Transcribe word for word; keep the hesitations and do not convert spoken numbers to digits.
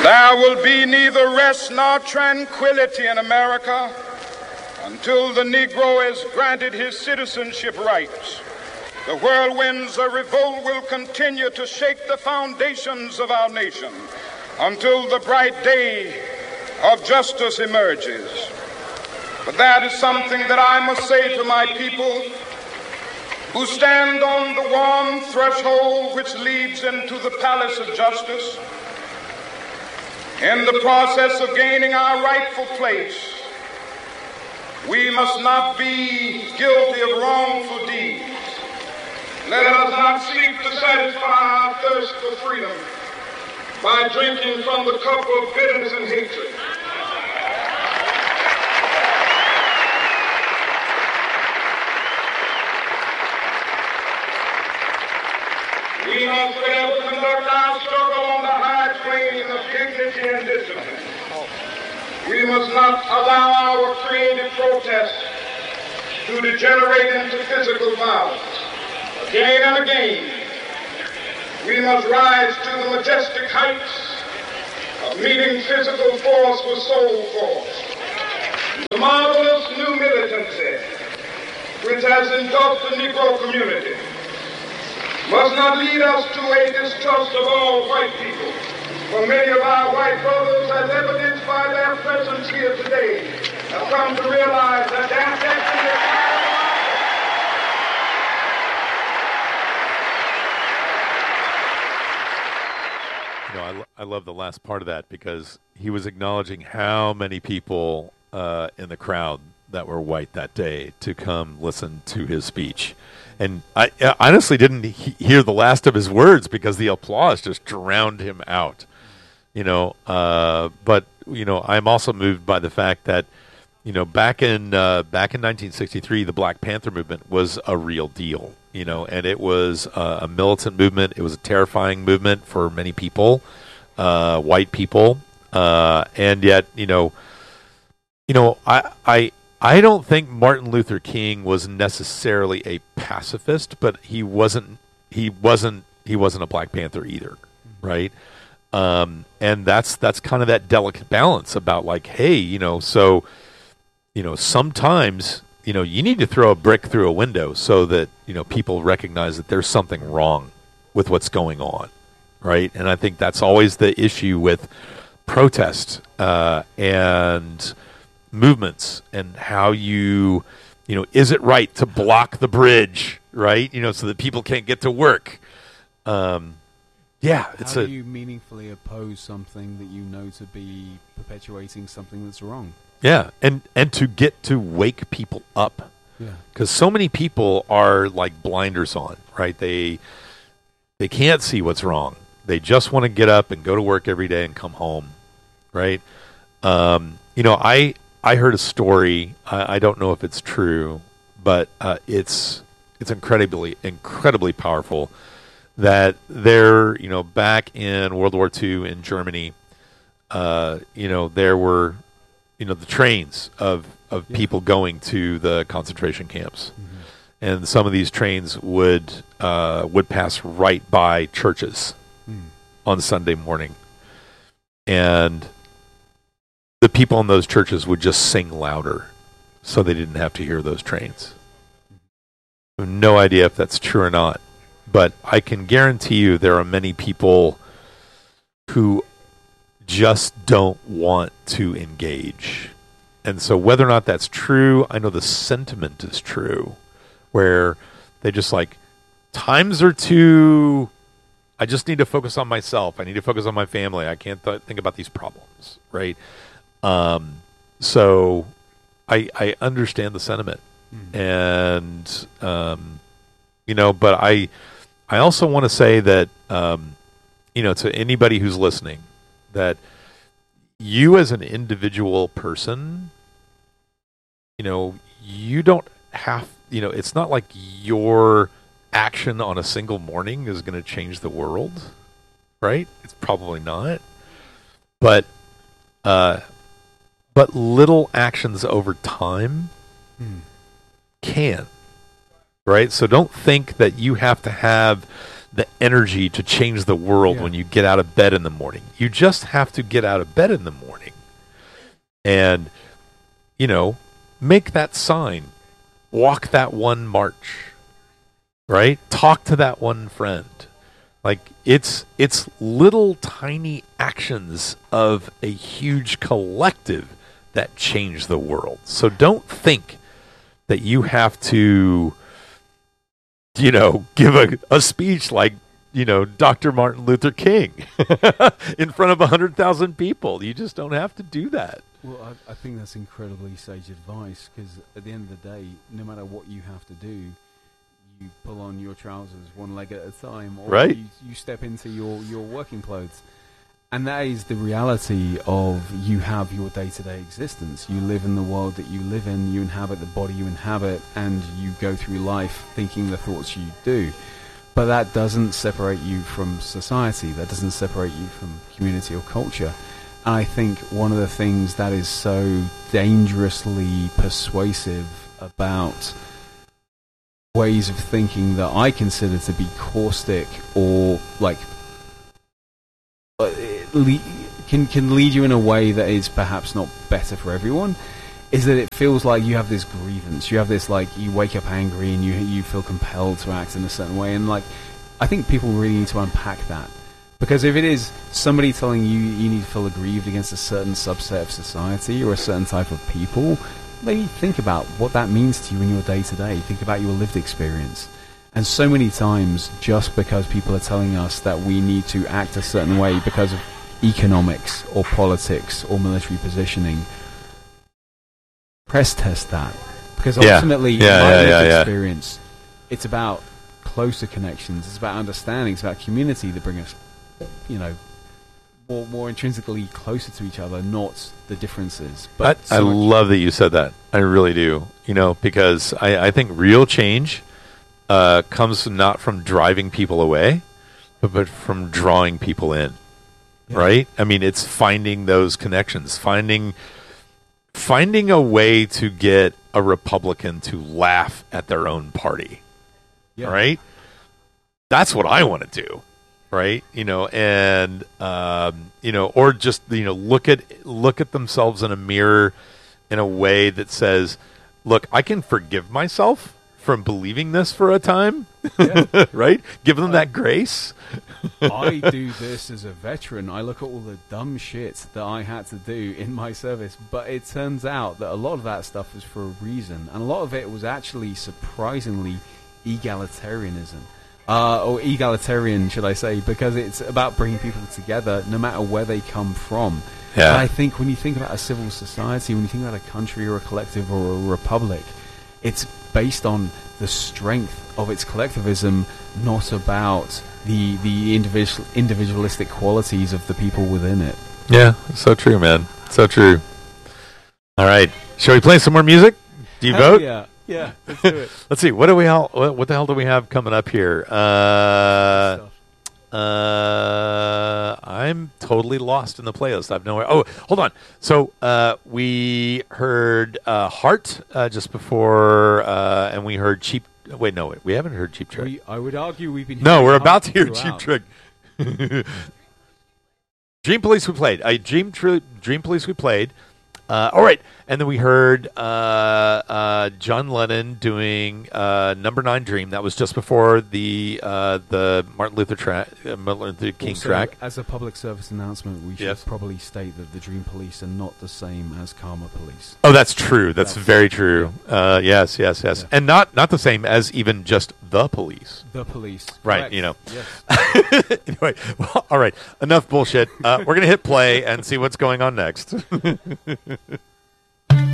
There will be neither rest nor tranquility in America until the Negro is granted his citizenship rights. The whirlwinds of revolt will continue to shake the foundations of our nation until the bright day of justice emerges. But that is something that I must say to my people who stand on the warm threshold which leads into the palace of justice. In the process of gaining our rightful place, we must not be guilty of wrongful deeds. Let us not seek to satisfy our thirst for freedom by drinking from the cup of bitterness and hatred. We must fail to conduct our struggle on the high plane of dignity and discipline. We must not allow our creative protest to degenerate into physical violence. Again and again, we must rise to the majestic heights of meeting physical force with soul force. The marvelous new militancy which has engulfed the Negro community must not lead us to a distrust of all white people. For many of our white brothers, as evidenced by their presence here today, have come to realize that their destiny is... You know, I, lo- I love the last part of that because he was acknowledging how many people uh, in the crowd that were white that day to come listen to his speech. And I, I honestly didn't he- hear the last of his words because the applause just drowned him out. You know, uh, but, you know, I'm also moved by the fact that, you know, back in uh, back in nineteen sixty-three, the Black Panther movement was a real deal, you know, and it was uh, a militant movement. It was a terrifying movement for many people, uh, white people. Uh, and yet, you know, you know, I, I, I don't think Martin Luther King was necessarily a pacifist, but he wasn't, he wasn't, he wasn't a Black Panther either. Right. Um, and that's, that's kind of that delicate balance about like, hey, you know, so, you know, sometimes, you know, you need to throw a brick through a window so that, you know, people recognize that there's something wrong with what's going on. Right. And I think that's always the issue with protest, uh, and movements and how you, you know, is it right to block the bridge, right? You know, so that people can't get to work. Um, Yeah, it's How a. do you meaningfully oppose something that you know to be perpetuating something that's wrong? Yeah, and and to get to wake people up, Yeah. because so many people are like blinders on, right? They they can't see what's wrong. They just want to get up and go to work every day and come home, right? Um, you know, I I heard a story. I, I don't know if it's true, but uh, it's it's incredibly incredibly powerful. That there, you know, back in World War Two in Germany, uh, you know, there were, you know, the trains of, of Yeah. people going to the concentration camps. Mm-hmm. And some of these trains would uh, would pass right by churches Mm. on Sunday morning. And the people in those churches would just sing louder so they didn't have to hear those trains. I have no idea if that's true or not. But I can guarantee you there are many people who just don't want to engage. And so whether or not that's true, I know the sentiment is true, where they just like, times are too, I just need to focus on myself. I need to focus on my family. I can't th- think about these problems, right? Um, so I, I understand the sentiment. Mm. And, um, you know, but I... I also want to say that, um, you know, to anybody who's listening, that you as an individual person, you know, you don't have, you know, it's not like your action on a single morning is going to change the world, right? It's probably not. But, uh, but little actions over time Mm. can. Right? So don't think that you have to have the energy to change the world Yeah. when you get out of bed in the morning. You just have to get out of bed in the morning. And, you know, make that sign. Walk that one march. Right? Talk to that one friend. Like, it's it's little tiny actions of a huge collective that change the world. So don't think that you have to, you know, give a, a speech like, you know, Doctor Martin Luther King in front of one hundred thousand people. You just don't have to do that. Well, I, I think that's incredibly sage advice, because at the end of the day, no matter what you have to do, you pull on your trousers one leg at a time, or Right. you, you step into your, your working clothes. And that is the reality of you have your day-to-day existence. You live in the world that you live in, you inhabit the body you inhabit, and you go through life thinking the thoughts you do. But that doesn't separate you from society. That doesn't separate you from community or culture. And I think one of the things that is so dangerously persuasive about ways of thinking that I consider to be caustic or like uh, le- can can lead you in a way that is perhaps not better for everyone, is that it feels like you have this grievance. You have this, like, you wake up angry and you you feel compelled to act in a certain way. And, like, I think people really need to unpack that. Because if it is somebody telling you you need to feel aggrieved against a certain subset of society or a certain type of people, maybe think about what that means to you in your day-to-day. Think about your lived experience. And so many times, just because people are telling us that we need to act a certain way because of economics or politics or military positioning, press test that. Because Yeah. ultimately, Yeah, in my yeah, lived yeah, yeah. experience, it's about closer connections. It's about understanding. It's about community that bring us, you know, more, more intrinsically closer to each other, not the differences. I, But I so much- love that you said that. I really do. You know, because I, I think real change uh, comes not from driving people away, but, but from drawing people in. Yeah. Right? I mean, it's finding those connections, finding finding a way to get a Republican to laugh at their own party. Yeah. Right? That's what I want to do. Right? You know, and um, you know, or just, you know, look at look at themselves in a mirror in a way that says, look, I can forgive myself from believing this for a time. Yeah. Right? Give them that grace. I do this as a veteran. I look at all the dumb shit that I had to do in my service, but it turns out that a lot of that stuff was for a reason, and a lot of it was actually surprisingly egalitarianism. Uh, or egalitarian, should I say, because it's about bringing people together no matter where they come from. Yeah. And I think when you think about a civil society, when you think about a country or a collective or a republic, it's based on the strength of its collectivism, not about the the individual individualistic qualities of the people within it. Yeah, so true, man. So true. All right. Shall we play some more music? Do you Hell vote? Yeah, yeah, let's do it. Let's see. What do we all, what, what the hell do we have coming up here? Uh, Stuff. uh, I'm totally lost in the playlist. I've no. Oh, hold on. So uh, we heard uh, Heart uh, just before, uh, and we heard Cheap. Wait, no, wait, we haven't heard Cheap Trick. We, I would argue we've been. No, hearing we're Heart about to hear throughout. Cheap Trick. Dream Police we played. I Dream Tri- Dream Police we played. Uh, all right, and then we heard uh, uh, John Lennon doing uh, Number Nine Dream. That was just before the uh, the Martin Luther track, uh, Martin Luther King Also, track. as a public service announcement, we should Yes. probably state that the Dream Police are not the same as Karma Police. Oh, that's true. That's, That's- very true. Uh, yes, yes, yes, Yeah. and not not the same as even just the police. The police. Right, Correct. you know. Yes. Anyway, well, all right, enough bullshit. Uh, we're gonna hit play and see what's going on next.